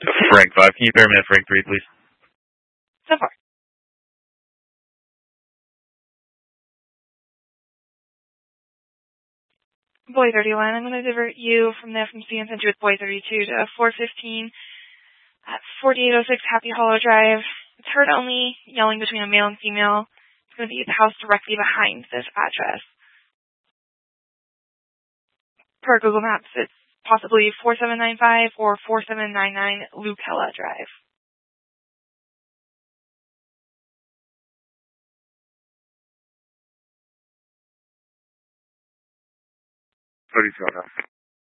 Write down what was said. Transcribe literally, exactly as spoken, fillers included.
Frank five, can you pair me at Frank three, please? So far. Boy thirty-one, I'm going to divert you from the F M C and send you with Boy thirty-two to four fifteen at forty-eight oh six Happy Hollow Drive. It's heard only, yelling between a male and female. It's going to be at the house directly behind this address. Per Google Maps, it's possibly four seven nine five or four seven nine nine Lucella Drive. thirty-two on that.